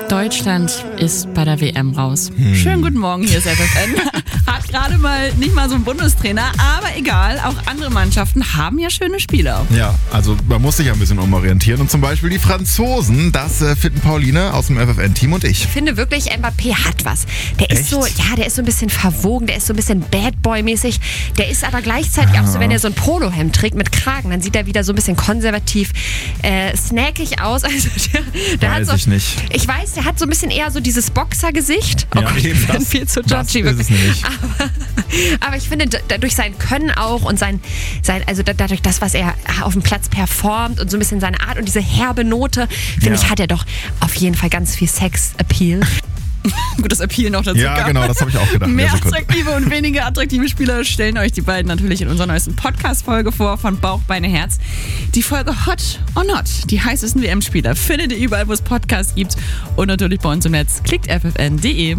Deutschland ist bei der WM raus. Schönen guten Morgen, hier ist FFN. Hat gerade mal nicht mal so einen Bundestrainer, aber egal, auch andere Mannschaften haben ja schöne Spieler. Ja, also man muss sich ein bisschen umorientieren und zum Beispiel die Franzosen, das finden Pauline aus dem FFN-Team und ich. Ich finde wirklich, Mbappé hat was. Der ist Echt? so, ja, der ist so ein bisschen verwogen, der ist so ein bisschen Bad Boy-mäßig. Der ist aber gleichzeitig auch so, wenn er so ein Polohemd trägt mit Kragen, dann sieht er wieder so ein bisschen konservativ, snackig aus. Also der Weiß hat so, ich nicht. Ich weiß, der hat so ein bisschen eher so dieses Boxergesicht. Oh Ja, Gott, eben ich bin das- viel zu das judgy. ist es nicht. Aber ich finde, durch sein Können auch und also dadurch das, was er auf dem Platz performt und so ein bisschen seine Art und diese herbe Note, finde ich, hat er doch auf jeden Fall ganz viel Sex-Appeal. Gutes Appeal noch dazu. Ja, genau, das habe ich auch gedacht. Mehr Ja, Sekunde. attraktive und weniger attraktive Spieler stellen euch die beiden natürlich in unserer neuesten Podcast-Folge vor von Bauch, Beine, Herz. Die Folge Hot or Not, die heißesten WM-Spieler, findet ihr überall, wo es Podcasts gibt und natürlich bei uns im Netz. Klickt ffn.de.